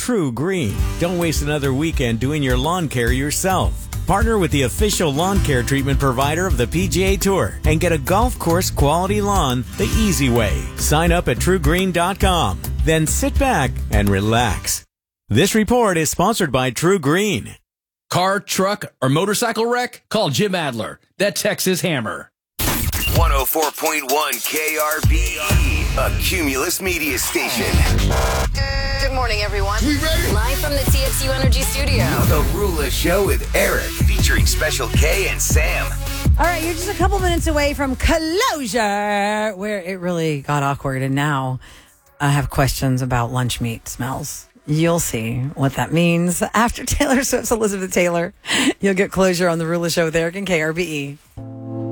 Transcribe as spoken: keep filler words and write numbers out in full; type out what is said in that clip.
True Green. Don't waste another weekend doing your lawn care yourself. Partner with the official lawn care treatment provider of the P G A Tour and get a golf course quality lawn the easy way. Sign up at true green dot com. Then sit back and relax. This report is sponsored by True Green. Car, truck, or motorcycle wreck? Call Jim Adler, that Texas Hammer. one oh four point one K R B E, a Cumulus media station. Good morning, everyone. We ready? Live from the T X U Energy Studio. The Rula Show with Eric, featuring Special K and Sam. All right, you're just a couple minutes away from closure, where it really got awkward, and now I have questions about lunch meat smells. You'll see what that means. After Taylor Swift's Elizabeth Taylor, you'll get closure on the Rula Show with Eric and K R B E.